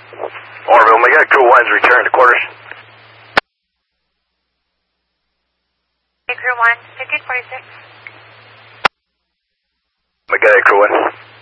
Orville, we got crew 1's return to quarters. Hey, crew 1, 1546. We got crew 1.